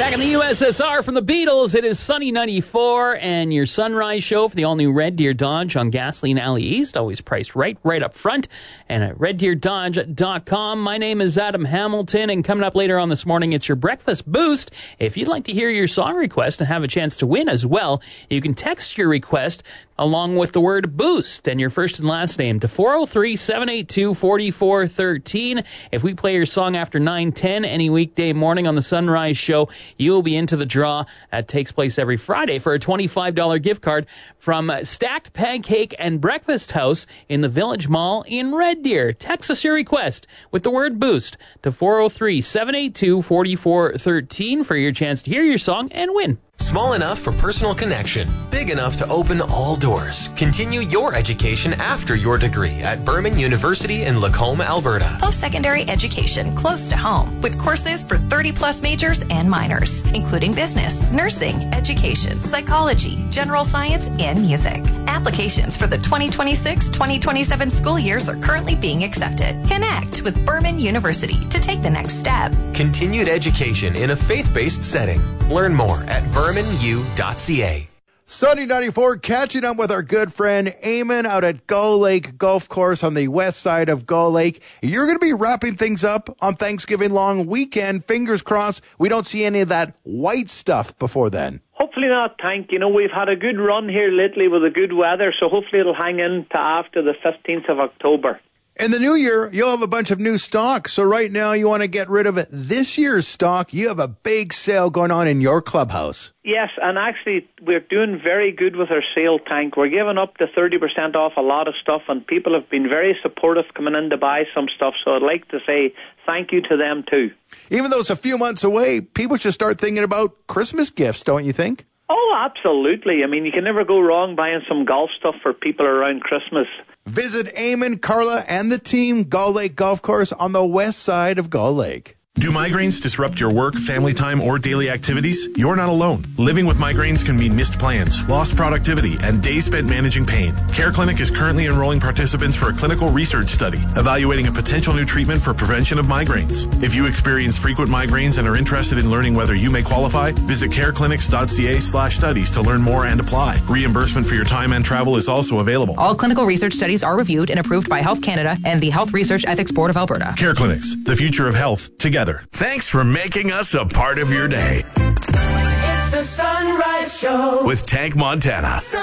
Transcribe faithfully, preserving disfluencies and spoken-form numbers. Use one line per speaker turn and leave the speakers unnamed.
Back in the U S S R from the Beatles, it is Sunny ninety-four, and your sunrise show for the all-new Red Deer Dodge on Gasoline Alley East, always priced right, right up front, and at red deer dodge dot com. My name is Adam Hamilton, and coming up later on this morning, it's your Breakfast Boost. If you'd like to hear your song request and have a chance to win as well, you can text your request along with the word boost and your first and last name to four oh three, seven eight two, four four one three. If we play your song after nine ten any weekday morning on the Sunrise Show, you will be into the draw. That takes place every Friday for a twenty-five dollars gift card from Stacked Pancake and Breakfast House in the Village Mall in Red Deer. Text us your request with the word boost to four oh three, seven eight two, four four one three for your chance to hear your song and win.
Small enough for personal connection, big enough to open all doors. Continue your education after your degree at Berman University in Lacombe, Alberta.
Post-secondary education close to home with courses for thirty plus majors and minors, including business, nursing, education, psychology, general science, and music. Applications for the twenty twenty-six twenty twenty-seven school years are currently being accepted. Connect with Berman University to take the next step.
Continued education in a faith-based setting. Learn more at berman u dot c a.
Sunny ninety-four, catching up with our good friend Eamon out at Gull Lake Golf Course on the west side of Gull Lake. You're going to be wrapping things up on Thanksgiving long weekend. Fingers crossed we don't see any of that white stuff before then.
Hopefully not, Tank. You know, we've had a good run here lately with the good weather, so hopefully it'll hang in to after the fifteenth of October.
In the new year, you'll have a bunch of new stock. So right now you want to get rid of it. This year's stock, you have a big sale going on in your clubhouse.
Yes, and actually we're doing very good with our sale, Tank. We're giving up to thirty percent off a lot of stuff, and people have been very supportive coming in to buy some stuff. So I'd like to say thank you to them too.
Even though it's a few months away, people should start thinking about Christmas gifts, don't you think?
Oh, absolutely. I mean, you can never go wrong buying some golf stuff for people around Christmas.
Visit Eamon, Carla, and the team, Gull Lake Golf Course on the west side of Gull Lake.
Do migraines disrupt your work, family time, or daily activities? You're not alone. Living with migraines can mean missed plans, lost productivity, and days spent managing pain. Care Clinic is currently enrolling participants for a clinical research study evaluating a potential new treatment for prevention of migraines. If you experience frequent migraines and are interested in learning whether you may qualify, visit careclinics.ca slash studies to learn more and apply. Reimbursement for your time and travel is also available.
All clinical research studies are reviewed and approved by Health Canada and the Health Research Ethics Board of Alberta.
Care Clinics, the future of health, together.
Thanks for making us a part of your day.
It's the Sunrise Show
with Tank Montana.